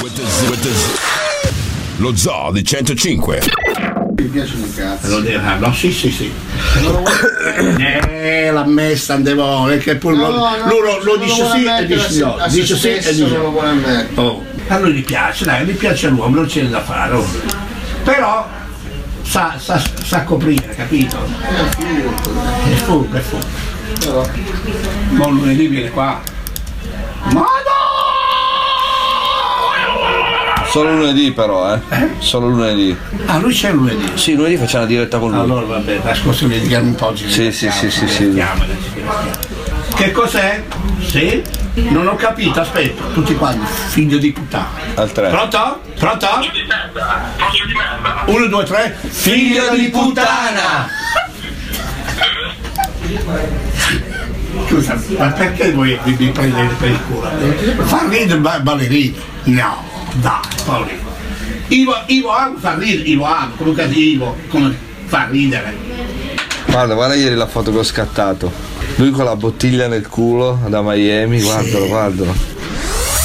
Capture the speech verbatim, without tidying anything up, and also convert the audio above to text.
Lo Zoo di centocinque. Mi piace un cazzo. Lo devo, no, sì, sì, sì. Eh, l'ha messa, andiamo, che pure No, lo, no, lui lo, lo non dice lo sì vuole e dice mettere no, a se dice sì e stesso, dice non lo no. vuole ammettere. Oh, a lui gli piace, dai, gli piace all'uomo, non c'è da fare. Oh. Però sa, sa, sa coprire, capito? È furbo, è furbo. Però Ma lunedì viene qua. Madonna! Solo lunedì però, eh? Eh? Solo lunedì. Ah, lui c'è lunedì. Sì, lunedì facciamo una diretta con lui. Allora vabbè, la scorsa ne diamo un po' di Sì, sì, sì, sì, sì. divertiamo, ci divertiamo. Che cos'è? Sì? Non ho capito, aspetta, tutti quanti, figlio di puttana. Al tre. Pronto? Pronto? Uno, due, tre. Figlio di puttana! Scusa, ma perché voi vi, vi prendete per il culo? Fa ridere ba- ballerino? No, dai, Paolino. Ivo, Ivo Amo fa ridere, Ivo Amo, comunque Ivo, come fa ridere. Guarda, guarda ieri la foto che ho scattato. Lui con la bottiglia nel culo da Miami, guardalo, guardalo.